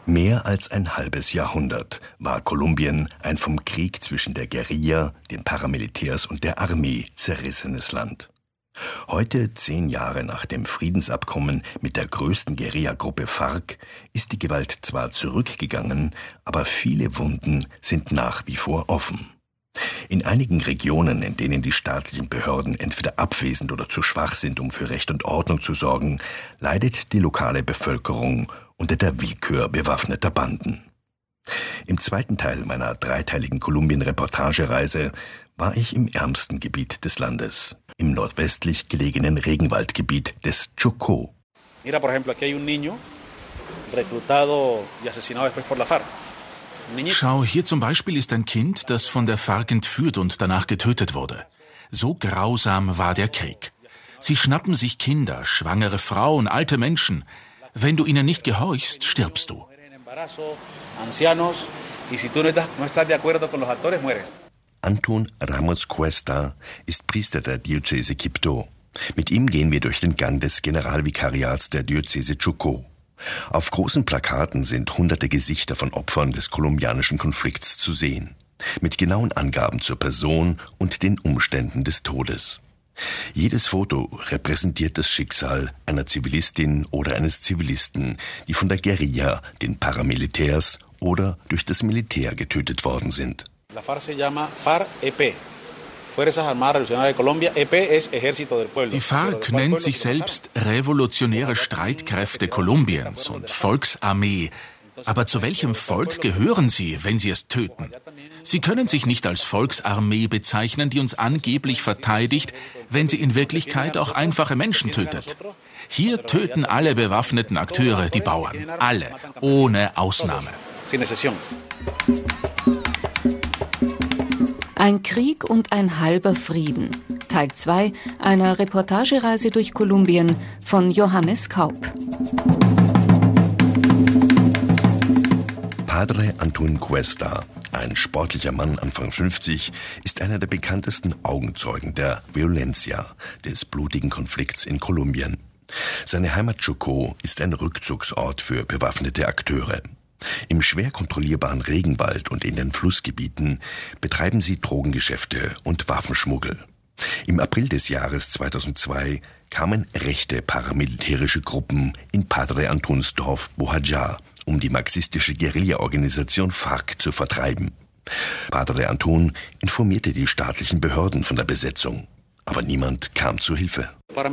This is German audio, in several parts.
Mehr als ein halbes Jahrhundert war Kolumbien ein vom Krieg zwischen der Guerilla, den Paramilitärs und der Armee zerrissenes Land. Heute, 10 Jahre nach dem Friedensabkommen mit der größten Guerillagruppe FARC, ist die Gewalt zwar zurückgegangen, aber viele Wunden sind nach wie vor offen. In einigen Regionen, in denen die staatlichen Behörden entweder abwesend oder zu schwach sind, um für Recht und Ordnung zu sorgen, leidet die lokale Bevölkerung unter der Willkür bewaffneter Banden. Im zweiten Teil meiner 3-teiligen Kolumbien-Reportagereise war ich im ärmsten Gebiet des Landes, im nordwestlich gelegenen Regenwaldgebiet des Chocó. Mira, por ejemplo, aquí hay un niño reclutado y asesinado después por la FARC. Schau, hier zum Beispiel ist ein Kind, das von der FARC entführt und danach getötet wurde. So grausam war der Krieg. Sie schnappen sich Kinder, schwangere Frauen, alte Menschen. Wenn du ihnen nicht gehorchst, stirbst du. Anton Ramos Cuesta ist Priester der Diözese Quibdó. Mit ihm gehen wir durch den Gang des Generalvikariats der Diözese Chocó. Auf großen Plakaten sind hunderte Gesichter von Opfern des kolumbianischen Konflikts zu sehen, mit genauen Angaben zur Person und den Umständen des Todes. Jedes Foto repräsentiert das Schicksal einer Zivilistin oder eines Zivilisten, die von der Guerilla, den Paramilitärs oder durch das Militär getötet worden sind. La FARC se llama FARC-EP. Die FARC nennt sich selbst Revolutionäre Streitkräfte Kolumbiens und Volksarmee. Aber zu welchem Volk gehören sie, wenn sie es töten? Sie können sich nicht als Volksarmee bezeichnen, die uns angeblich verteidigt, wenn sie in Wirklichkeit auch einfache Menschen tötet. Hier töten alle bewaffneten Akteure die Bauern. Alle, ohne Ausnahme. Ein Krieg und ein halber Frieden. Teil 2 einer Reportagereise durch Kolumbien von Johannes Kaup. Padre Anton Cuesta, ein sportlicher Mann Anfang 50, ist einer der bekanntesten Augenzeugen der Violencia, des blutigen Konflikts in Kolumbien. Seine Heimat Chocó ist ein Rückzugsort für bewaffnete Akteure. Im schwer kontrollierbaren Regenwald und in den Flussgebieten betreiben sie Drogengeschäfte und Waffenschmuggel. Im April des Jahres 2002 kamen rechte paramilitärische Gruppen in Padre Antons Dorf Bojayá, um die marxistische Guerilla-Organisation FARC zu vertreiben. Padre Anton informierte die staatlichen Behörden von der Besetzung, aber niemand kam zu Hilfe.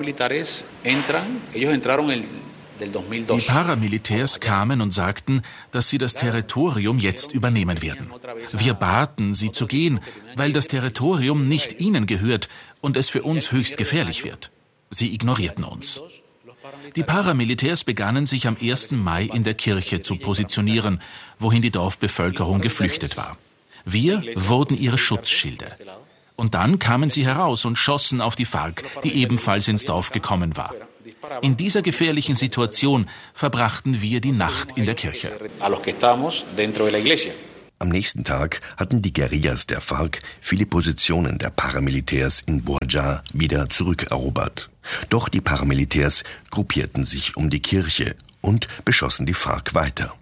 Die Paramilitärs kamen und sagten, dass sie das Territorium jetzt übernehmen werden. Wir baten, sie zu gehen, weil das Territorium nicht ihnen gehört und es für uns höchst gefährlich wird. Sie ignorierten uns. Die Paramilitärs begannen sich am 1. Mai in der Kirche zu positionieren, wohin die Dorfbevölkerung geflüchtet war. Wir wurden ihre Schutzschilde. Und dann kamen sie heraus und schossen auf die FARC, die ebenfalls ins Dorf gekommen war. In dieser gefährlichen Situation verbrachten wir die Nacht in der Kirche. Am nächsten Tag hatten die Guerillas der FARC viele Positionen der Paramilitärs in Bojayá wieder zurückerobert. Doch die Paramilitärs gruppierten sich um die Kirche und beschossen die FARC weiter.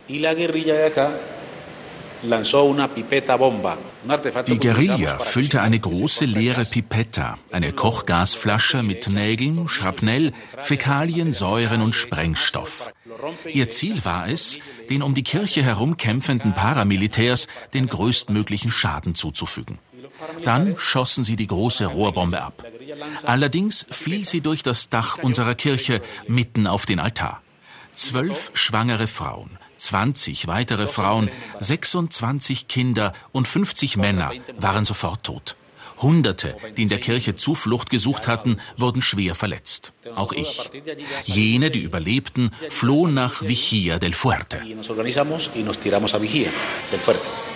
Die Guerilla füllte eine große leere Pipetta, eine Kochgasflasche mit Nägeln, Schrapnell, Fäkalien, Säuren und Sprengstoff. Ihr Ziel war es, den um die Kirche herum kämpfenden Paramilitärs den größtmöglichen Schaden zuzufügen. Dann schossen sie die große Rohrbombe ab. Allerdings fiel sie durch das Dach unserer Kirche mitten auf den Altar. 12 schwangere Frauen, 20 weitere Frauen, 26 Kinder und 50 Männer waren sofort tot. Hunderte, die in der Kirche Zuflucht gesucht hatten, wurden schwer verletzt. Auch ich. Jene, die überlebten, flohen nach Vigía del Fuerte.